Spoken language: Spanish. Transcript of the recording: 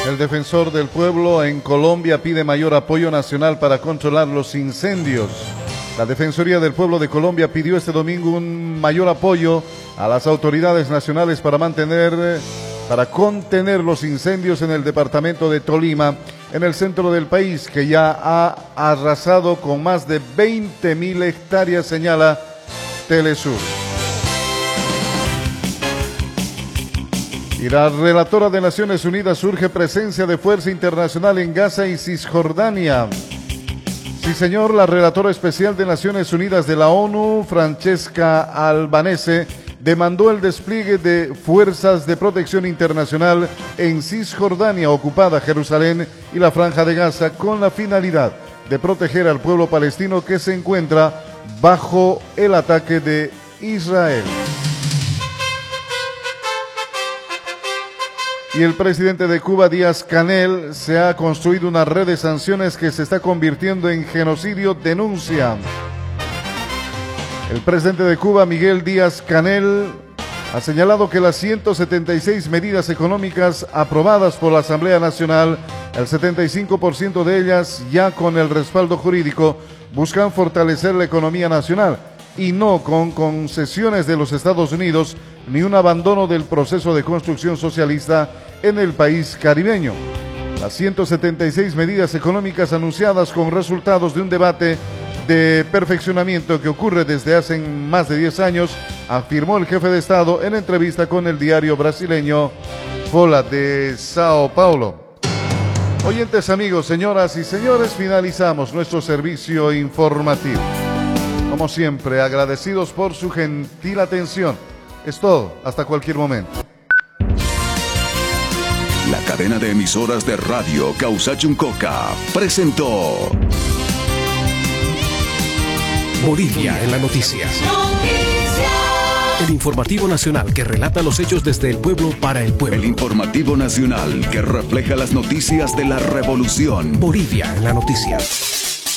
El defensor del pueblo en Colombia pide mayor apoyo nacional para controlar los incendios. La Defensoría del Pueblo de Colombia pidió este domingo un mayor apoyo a las autoridades nacionales para contener los incendios en el departamento de Tolima, en el centro del país, que ya ha arrasado con más de 20.000 hectáreas, señala Telesur. Y la relatora de Naciones Unidas urge presencia de fuerza internacional en Gaza y Cisjordania. Sí, señor, la relatora especial de Naciones Unidas de la ONU, Francesca Albanese, demandó el despliegue de fuerzas de protección internacional en Cisjordania, ocupada Jerusalén y la Franja de Gaza, con la finalidad de proteger al pueblo palestino que se encuentra bajo el ataque de Israel. Y el presidente de Cuba, Díaz-Canel, se ha construido una red de sanciones que se está convirtiendo en genocidio, denuncia. El presidente de Cuba, Miguel Díaz-Canel, ha señalado que las 176 medidas económicas aprobadas por la Asamblea Nacional, el 75% de ellas ya con el respaldo jurídico, buscan fortalecer la economía nacional y no con concesiones de los Estados Unidos ni un abandono del proceso de construcción socialista en el país caribeño. Las 176 medidas económicas anunciadas con resultados de un debate de perfeccionamiento que ocurre desde hace más de 10 años, afirmó el jefe de Estado en entrevista con el diario brasileño Folha de Sao Paulo. Oyentes, amigos, señoras y señores, finalizamos nuestro servicio informativo. Como siempre, agradecidos por su gentil atención. Es todo, hasta cualquier momento. La cadena de emisoras de radio Causachuncoca presentó Bolivia en las noticias. El informativo nacional que relata los hechos desde el pueblo para el pueblo. El informativo nacional que refleja las noticias de la revolución. Bolivia en las noticias.